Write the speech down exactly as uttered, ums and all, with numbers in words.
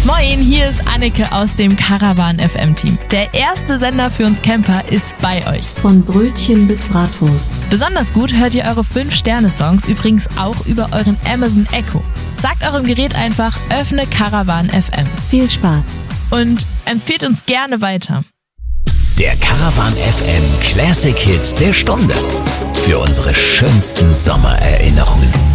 Moin, hier ist Anneke aus dem Caravan F M Team. Der erste Sender für uns Camper ist bei euch. Von Brötchen bis Bratwurst. Besonders gut hört ihr eure fünf Sterne Songs übrigens auch über euren Amazon Echo. Sagt eurem Gerät einfach, öffne Caravan F M. Viel Spaß. Und empfehlt uns gerne weiter. Der Caravan F M Classic Hit der Stunde. Für unsere schönsten Sommererinnerungen.